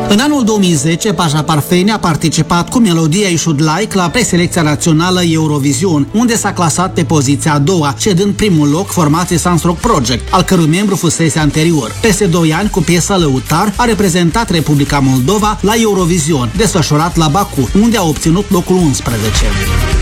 În anul 2010, Paja Parfeni a participat cu melodia You Should Like la preselecția națională Eurovision, unde s-a clasat pe poziția a doua, cedând primul loc formației Sunstroke Project, al cărui membru fusese anterior. Peste 2 ani, cu piesa Lăutar, a reprezentat Republica Moldova la Eurovision, desfășurat la Baku, unde a obținut locul 11.